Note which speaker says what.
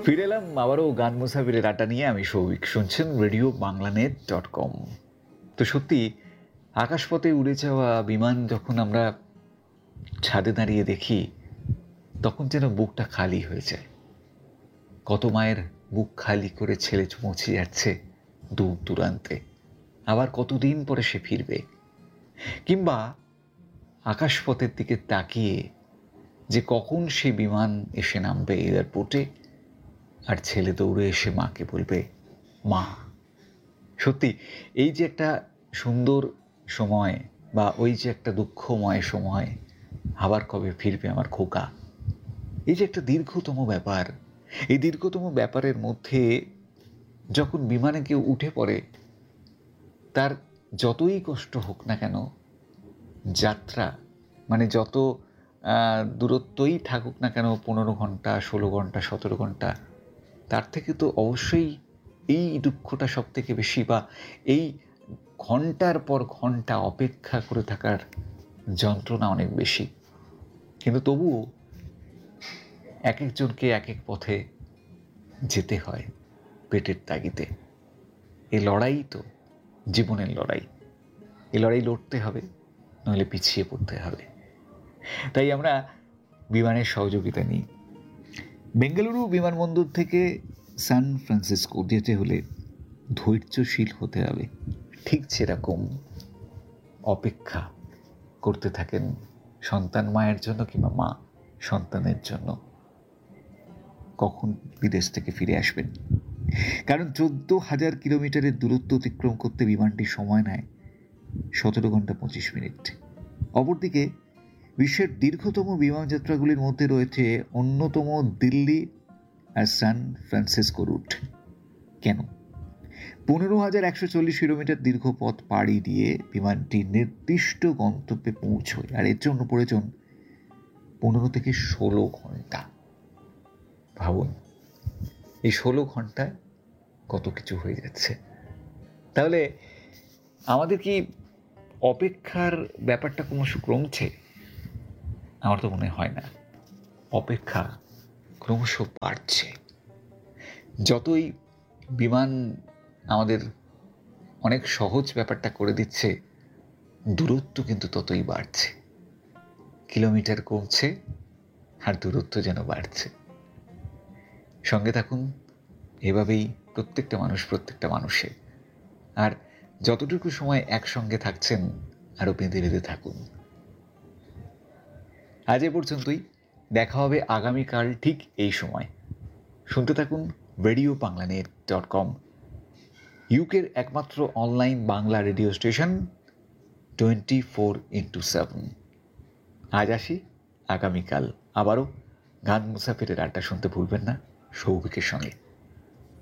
Speaker 1: ফিরে এলাম আবারও গান মুসাফিরের আড্ডা নিয়ে। আমি সৌভিক, শুনছেন রেডিও বাংলানেট.com। তো সত্যি আকাশপথে উড়ে যাওয়া বিমান যখন আমরা ছাদে দাঁড়িয়ে দেখি, তখন যেন বুকটা খালি হয়ে যায়। কত মায়ের বুক খালি করে ছেলে পৌঁছে যাচ্ছে দূর দূরান্তে, আবার কতদিন পরে সে ফিরবে। কিংবা আকাশপথের দিকে তাকিয়ে যে কখন সে বিমান এসে নামবে এয়ারপোর্টে, আর ছেলে দৌড়ে এসে মাকে বলবে মা। সত্যি এই যে একটা সুন্দর সময়, বা ওই যে একটা দুঃখময় সময়, আবার কবে ফিরবে আমার খোকা, এই যে একটা দীর্ঘতম ব্যাপার, এই দীর্ঘতম ব্যাপারের মধ্যে যখন বিমানে কেউ উঠে পড়ে, তার যতই কষ্ট হোক না কেন, যাত্রা মানে যত দূরত্বই থাকুক না কেন, 15 ঘন্টা, 16 ঘন্টা, 17 ঘন্টা, তার থেকে তো অবশ্যই এই দুঃখটা সব থেকে বেশি, বা এই ঘন্টার পর ঘন্টা অপেক্ষা করে থাকার যন্ত্রণা অনেক বেশি। কিন্তু তবুও এক একজনকে এক এক পথে যেতে হয় পেটের তাগিদে। এই লড়াই তো জীবনের লড়াই, এই লড়াই লড়তে হবে, নইলে পিছিয়ে পড়তে হবে। তাই আমরা বিমানের সহযোগিতা নিই। বেঙ্গালুরু বিমানবন্দর থেকে সান ফ্রান্সিসকো যেতে হলে ধৈর্যশীল হতে হবে। ঠিক সেরকম অপেক্ষা করতে থাকেন সন্তান মায়ের জন্য, কিংবা মা সন্তানের জন্য, কখন বিদেশ থেকে ফিরে আসবেন। কারণ 14,000 কিলোমিটারের দূরত্ব অতিক্রম করতে বিমানটি সময় নেয় 17 ঘন্টা 25 মিনিট। অপরদিকে বিশ্বের দীর্ঘতম বিমানযাত্রাগুলির মধ্যে রয়েছে অন্যতম দিল্লি আর সান ফ্রান্সিসকো রুট। কেন? 15,140 কিলোমিটার দীর্ঘ পথ পাড়ি দিয়ে বিমানটি নির্দিষ্ট গন্তব্যে পৌঁছয়, আর এর জন্য প্রয়োজন 15 থেকে 16 ঘন্টা। ভাবুন, এই 16 ঘন্টায় কত কিছু হয়ে যাচ্ছে। তাহলে আমাদের কি অপেক্ষার ব্যাপারটা ক্রমশ কমছে? আমার তো মনে হয় না, অপেক্ষা ক্রমশ বাড়ছে। যতই বিমান আমাদের অনেক সহজ ব্যাপারটা করে দিচ্ছে, দূরত্ব কিন্তু ততই বাড়ছে। কিলোমিটার কমছে আর দূরত্ব যেন বাড়ছে। সঙ্গে থাকুন এভাবেই প্রত্যেকটা মানুষে। আর যতটুকু সময় একসঙ্গে থাকছেন, আরও বেঁধে বেঁধে থাকুন। আজ এ পর্যন্তই, দেখা হবে আগামীকাল ঠিক এই সময়। শুনতে থাকুন রেডিও বাংলানেট.com, ইউকের একমাত্র online Bangla radio station 24x7। আজ আসি, আগামীকাল আবারও গান মুসাফিরের আড্ডা শুনতে ভুলবেন না সৌভিকের সঙ্গে।